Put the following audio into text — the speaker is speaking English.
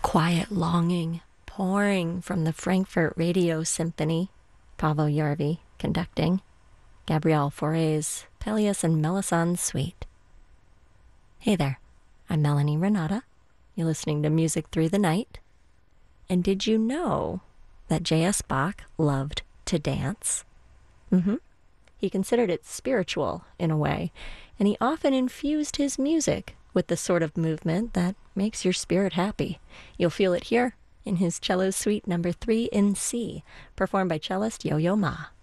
quiet longing pouring from the Frankfurt Radio Symphony, Paavo Järvi conducting, Gabriel Fauré's Pelléas and Melisande Suite. Hey there, I'm Melanie Renata. You're listening to Music Through the Night. And did you know that J.S. Bach loved to dance? He considered it spiritual in a way, and he often infused his music with the sort of movement that makes your spirit happy. You'll feel it here in his Cello Suite No. 3 in C, performed by cellist Yo-Yo Ma.